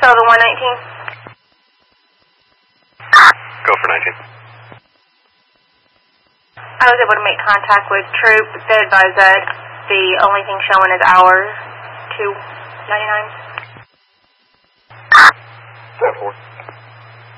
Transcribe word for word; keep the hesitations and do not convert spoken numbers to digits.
Sullivan one nineteen. Go for nineteen. I was able to make contact with Troop. They advised that the only thing showing is hours, two ninety-nine. ten four.